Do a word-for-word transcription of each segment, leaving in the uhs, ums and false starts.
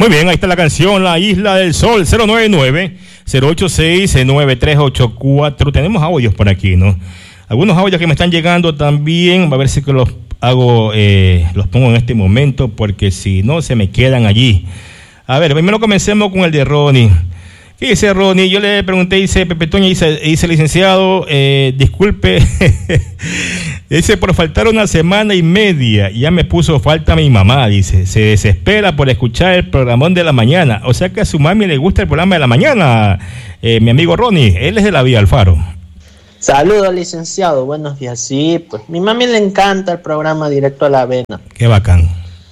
Muy bien, ahí está la canción La Isla del Sol, cero nueve nueve, cero ocho seis, nueve tres ocho cuatro. Tenemos audios por aquí, ¿no? Algunos audios que me están llegando también, a ver si que los hago, eh, los pongo en este momento, porque si no se me quedan allí. A ver, primero comencemos con el de Ronnie. ¿Qué dice Ronnie? Yo le pregunté, dice Pepe Toño, dice, dice licenciado, eh, disculpe, dice, por faltar una semana y media, ya me puso falta mi mamá, dice, se desespera por escuchar el programón de la mañana, o sea que a su mami le gusta el programa de la mañana, eh, mi amigo Ronnie, él es de la Vía Alfaro. Saludos, licenciado, buenos días. Sí, pues mi mami le encanta el programa Directo a la Avena. Qué bacán.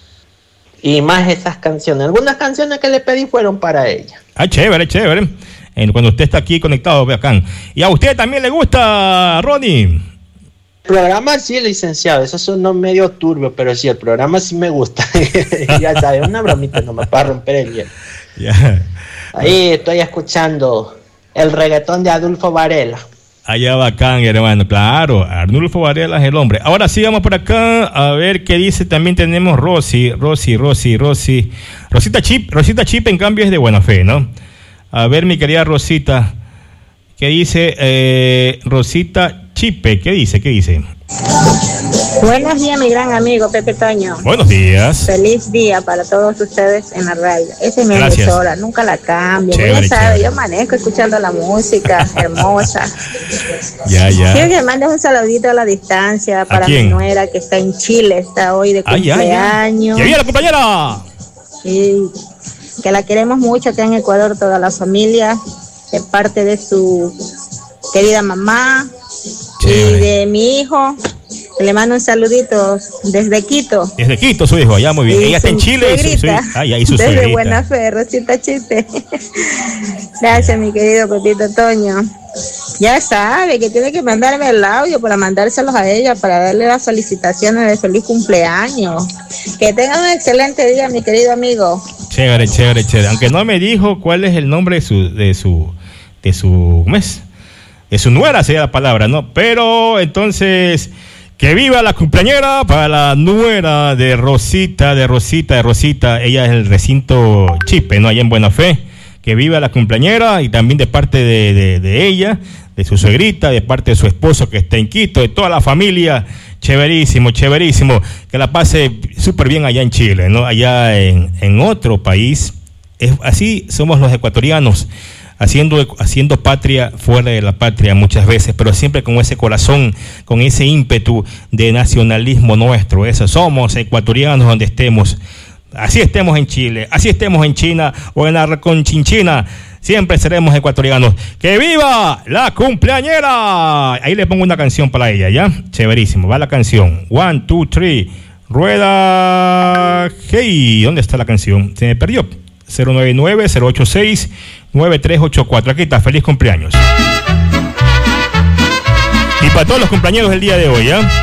Y más esas canciones. Algunas canciones que le pedí fueron para ella. Ah, chévere, chévere. Eh, cuando usted está aquí conectado, bacán. ¿Y a usted también le gusta, Ronnie? El programa sí, licenciado. Eso sonó medio turbio, pero sí, el programa sí me gusta. Ya sabes, una bromita nomás para romper el hielo. Yeah. Ahí estoy escuchando el reggaetón de Adolfo Varela. Allá bacán, hermano, claro, Arnulfo Varela es el hombre. Ahora sí, vamos por acá a ver qué dice. También tenemos Rosy, Rosy, Rosy, Rosy. Rosita Chip, Rosita Chip en cambio es de buena fe, ¿no? A ver, mi querida Rosita, ¿qué dice eh, Rosita Chipe? ¿Qué dice? ¿Qué dice? Buenos días, mi gran amigo Pepe Toño. Buenos días. Feliz día para todos ustedes en la radio. Esa es mi Gracias. emisora, nunca la cambio. Chévere, Ya sabes, chévere. yo amanezco escuchando la música hermosa. Ya, ya. Quiero que me mandes un saludito a la distancia para mi quién? nuera que está en Chile, está hoy de Ah, ya, ya. cumpleaños. ¡Que viva la compañera! Y que la queremos mucho acá en Ecuador, toda la familia, de parte de su querida mamá. Chévere. Y de mi hijo, que le mando un saludito desde Quito. Desde Quito, su hijo, allá muy bien. Y Ella está en su Chile. Y su, su, suegrita, ah, ya, y su desde suegrita. Buena Fe, Rosita Chiste. Gracias, mi querido Pepito Toño. Ya sabe que tiene que mandarme el audio para mandárselos a ella, para darle las felicitaciones de feliz cumpleaños. Que tenga un excelente día, mi querido amigo. Chévere, chévere, chévere. Aunque no me dijo cuál es el nombre de su, de su, de su, ¿cómo es? De su nuera sería la palabra, ¿no? Pero entonces, que viva la cumpleañera para la nuera de Rosita, de Rosita, de Rosita. Ella es el recinto Chipe, ¿no? Allá en Buena Fe. Que viva la cumpleañera y también de parte de, de, de ella, de su suegrita, de parte de su esposo que está en Quito, de toda la familia. Chéverísimo, chéverísimo. Que la pase súper bien allá en Chile, ¿no? Allá en, en otro país. Es, así somos los ecuatorianos. Haciendo, haciendo patria fuera de la patria muchas veces, pero siempre con ese corazón, con ese ímpetu de nacionalismo nuestro. Eso somos ecuatorianos donde estemos. Así estemos en Chile, así estemos en China o en la Reconchinchina, siempre seremos ecuatorianos. ¡Que viva la cumpleañera! Ahí le pongo una canción para ella, ¿ya? Chéverísimo, va la canción. One, two, three. Rueda. Hey, ¿dónde está la canción? Se me perdió. cero nueve nueve, cero ocho seis, nueve tres ocho cuatro. Aquí está, feliz cumpleaños. Y para todos los cumpleaños del día de hoy, ¿ya?